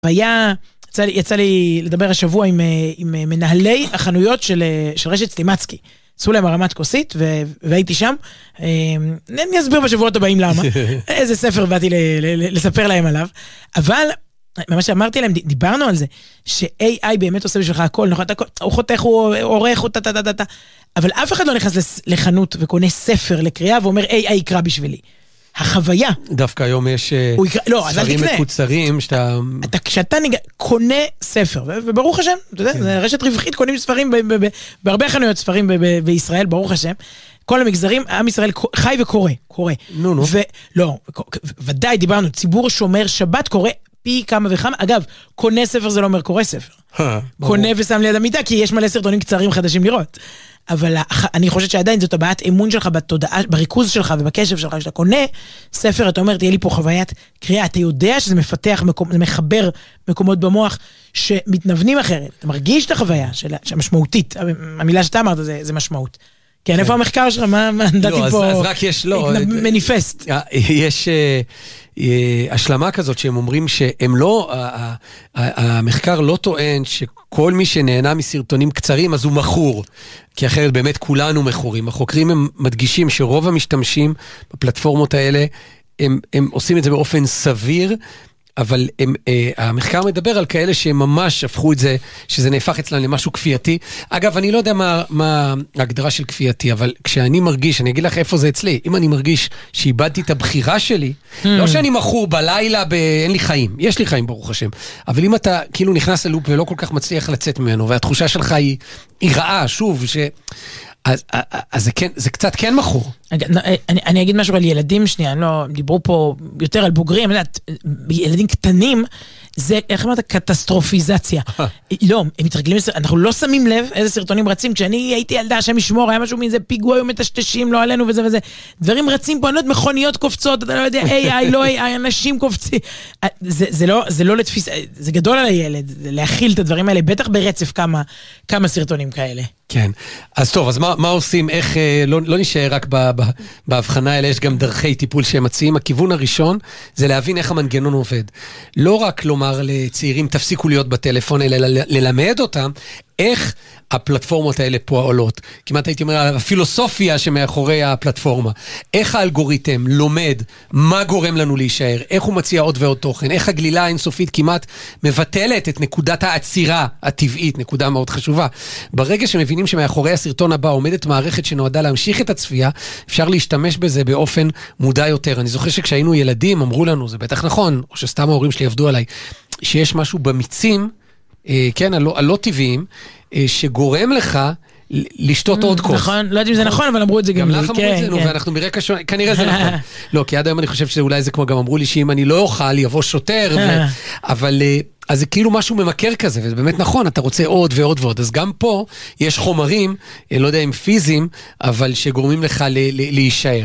יצא לי לדבר השבוע עם מנהלי החנויות של רשת סטימצקי. עשו להם הרמת כוסית, והייתי שם. אני אסביר בשבועות הבאים למה. איזה ספר באתי לספר להם עליו. אבל, ממש אמרתי להם, דיברנו על זה, ש-AI באמת עושה בשבילך הכל, נכון? הוא חותך, הוא עורך, הוא טה. אבל אף אחד לא נכנס לחנות וקונה ספר לקריאה, ואומר, AI יקרא בשבילי. החוויה. דווקא היום יש ספרים מקוצרים שאתה... כשאתה קונה ספר, וברוך השם, אתה יודע, זה רשת רווחית, קונים ספרים בהרבה חנויות ספרים בישראל, ברוך השם, כל המגזרים, עם ישראל חי וקורא, קורא. נו. לא, ודאי דיברנו, ציבור שומר שבת קורא פי כמה וכמה, אגב, קונה ספר זה לא אומר קורא ספר. קונה ושם ליד המיטה, כי יש מלא סרטונים קצרים חדשים לראות. אבל אני חושבת שעדיין זאת הבעת אמון שלך בתודעה, בריכוז שלך ובקשב שלך, כשאתה קונה ספר, אתה אומר, תהיה לי פה חוויית קריאה, אתה יודע שזה מפתח, זה מחבר מקומות במוח שמתנבנים אחרת, אתה מרגיש את החוויה המשמעותית, המילה שאתה אמרת זה משמעות. כן, איפה המחקר שלך? מה נדעתי פה? אז רק יש, לא. מניפסט. יש השלמה כזאת שהם אומרים שהם לא, המחקר לא טוען שכל מי שנהנה מסרטונים קצרים אז הוא מכור, כי אחרת באמת כולנו מכורים. החוקרים הם מדגישים שרוב המשתמשים בפלטפורמות האלה, הם עושים את זה באופן סביר, אבל המחקר מדבר על כאלה שהם ממש הפכו את זה, שזה נהפך אצלם למשהו כפייתי. אגב, אני לא יודע מה ההגדרה של כפייתי, אבל כשאני מרגיש, אני אגיד לך איפה זה אצלי, אם אני מרגיש שאיבדתי את הבחירה שלי, לא שאני מכור בלילה, אין לי חיים, יש לי חיים ברוך השם, אבל אם אתה כאילו נכנס ללופ ולא כל כך מצליח לצאת ממנו, והתחושה שלך היא רעה, שוב, אז זה קצת כן מכור. אני אגיד משהו על ילדים שנייה, לא דיברו פה יותר על בוגרים, ילדים קטנים, זה, איך אמרת, קטסטרופיזציה. לא, הם מתרגלים, אנחנו לא שמים לב איזה סרטונים רצים, כשאני הייתי ילדה, השם ישמור, היה משהו מאיזה פיגוע, היו מטשטשים, לא עלינו וזה וזה, דברים רצים פה, אני לא יודע, מכוניות קופצות, אתה לא יודע, AI, לא AI, אנשים קופצים, זה לא לתפיס, זה גדול על הילד, להכיל את הדברים האלה, בטח ברצף כמה סרטונים כאלה. כן, אז טוב, אז מה עושים, איך, לא נשאר רק בהבחנה האלה, יש גם דרכי טיפול שהם מציעים. הכיוון הראשון זה להבין איך המנגנון עובד. לא רק לומר לצעירים תפסיקו להיות בטלפון, אלא ללמד אותם איך הפלטפורמות האלה פועלות. כמעט הייתי אומר, הפילוסופיה שמאחורי הפלטפורמה. איך האלגוריתם לומד מה גורם לנו להישאר, איך הוא מציע עוד ועוד תוכן, איך הגלילה האינסופית כמעט מבטלת את נקודת העצירה הטבעית, נקודה מאוד חשובה. ברגע שמבינים שמאחורי הסרטון הבא עומדת מערכת שנועדה להמשיך את הצפייה, אפשר להשתמש בזה באופן מודע יותר. אני זוכר שכשהיינו ילדים אמרו לנו, זה בטח נכון, או שסתם ההורים שלי עבדו עליי, שיש משהו במיצים, כן, הלא טבעיים, שגורם לך לשתות עוד כוס. נכון, לא יודעת אם זה נכון, אבל אמרו את זה גם לי. גם לך אמרו את זה, ואנחנו ברקע שונה, כנראה זה נכון. לא, כי עד היום אני חושב שאולי זה כמו גם אמרו לי, שאם אני לא אוכל, יבוא שוטר, אבל אז זה כאילו משהו ממכר כזה, וזה באמת נכון, אתה רוצה עוד ועוד ועוד. אז גם פה יש חומרים, לא יודע אם פיזיים, אבל שגורמים לך להישאר.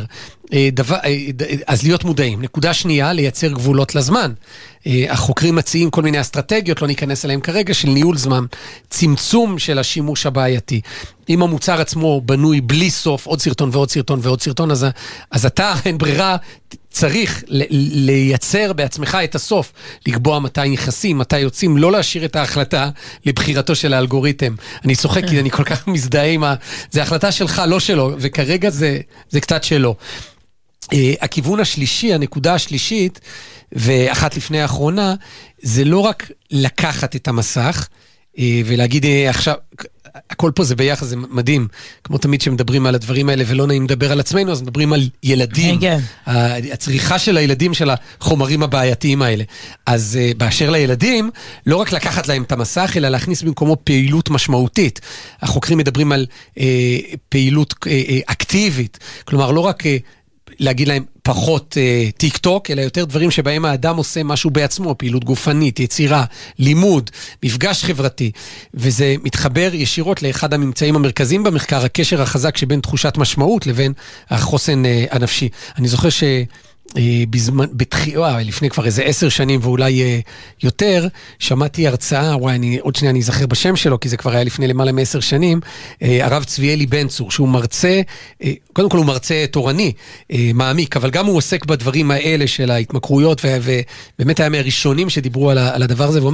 אז להיות מודעים. נקודה שנייה, לייצר גבולות לזמן. החוקרים מציעים כל מיני אסטרטגיות, לא ניכנס אליהם כרגע, של ניהול זמן, צמצום של השימוש הבעייתי. אם המוצר עצמו בנוי בלי סוף, עוד סרטון ועוד סרטון ועוד סרטון, אז אתה, אין ברירה, צריך לייצר בעצמך את הסוף, לקבוע מתי נכנסים, מתי יוצאים, לא להשאיר את ההחלטה לבחירתו של האלגוריתם. אני צוחק כי אני כל כך מזדהה עם זה החלטה שלך, לא שלו, וכרגע זה קצת שלו. הכיוון השלישי, הנקודה השלישית, ואחת לפני האחרונה, זה לא רק לקחת את המסך, ולהגיד עכשיו, הכל פה זה ביחד, זה מדהים, כמו תמיד שמדברים על הדברים האלה, ולא נעים לדבר על עצמנו, אז מדברים על ילדים, הצריכה של הילדים של החומרים הבעייתיים האלה. אז באשר לילדים, לא רק לקחת להם את המסך, אלא להכניס במקומו פעילות משמעותית. החוקרים מדברים על פעילות אקטיבית, כלומר לא רק להגיד להם פחות טיק טוק, אלא יותר דברים שבהם האדם עושה משהו בעצמו, פעילות גופנית, יצירה, לימוד, מפגש חברתי, וזה מתחבר ישירות לאחד הממצאים המרכזיים במחקר, הקשר החזק שבין תחושת משמעות לבין החוסן הנפשי. אני זוכר לפני כבר איזה 10 שנים ואולי יותר, שמעתי הרצאה, עוד שנייה אני אזכר בשם שלו, כי זה כבר היה לפני למעלה מ10 שנים, הרב צביאלי בן צור, שהוא מרצה, קודם כל הוא מרצה תורני, מעמיק, אבל גם הוא עוסק בדברים האלה של ההתמכרויות, ובאמת היה מהראשונים שדיברו על הדבר הזה,